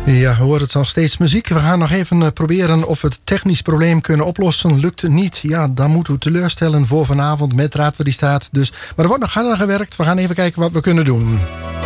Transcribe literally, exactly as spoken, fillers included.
Ja, we horen het nog steeds muziek. We gaan nog even proberen of we het technisch probleem kunnen oplossen. Lukt het niet, ja, dan moeten we teleurstellen voor vanavond met Raad waar die staat. Dus, maar er wordt nog harder gewerkt. We gaan even kijken wat we kunnen doen.